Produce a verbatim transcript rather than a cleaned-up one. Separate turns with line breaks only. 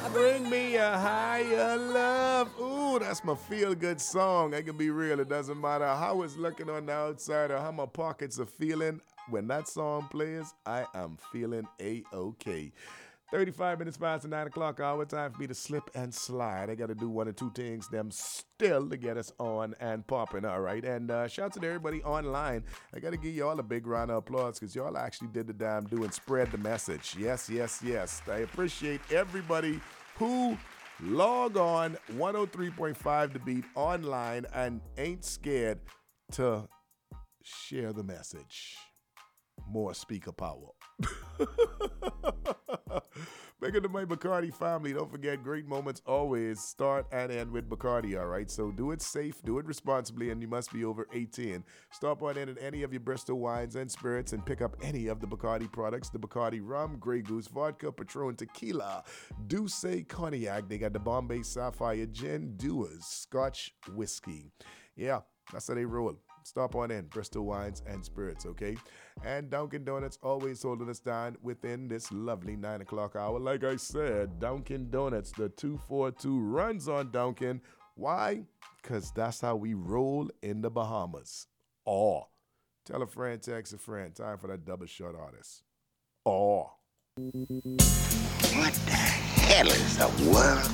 Bring me a higher love. Ooh, that's my feel-good song. I can be real. It doesn't matter how it's looking on the outside or how my pockets are feeling. When that song plays, I am feeling A-OK. thirty-five minutes past the nine o'clock hour. Time for me to slip and slide. I got to do one or two things, them still to get us on and popping, all right? And uh, shout out to everybody online. I got to give y'all a big round of applause because y'all actually did the damn do and spread the message. Yes, yes, yes. I appreciate everybody who log on one oh three point five The Beat online and ain't scared to share the message. More speaker power. Big up to my Bacardi family. Don't forget, great moments always start and end with Bacardi, all right? So do it safe, do it responsibly, and you must be over eighteen. Stop on in at any of your Bristol wines and spirits and pick up any of the Bacardi products. The Bacardi rum, Grey Goose vodka, Patron tequila, Douce cognac. They got the Bombay Sapphire gin, Dewar's Scotch whiskey. Yeah, that's how they roll. Stop on in, Bristol Wines and Spirits, okay? And Dunkin' Donuts always holding us down within this lovely nine o'clock hour. Like I said, Dunkin' Donuts, the two forty-two runs on Dunkin'. Why? Because that's how we roll in the Bahamas. Aw. Tell a friend, text a friend. Time for that double shot artist. Aw.
What the hell is the world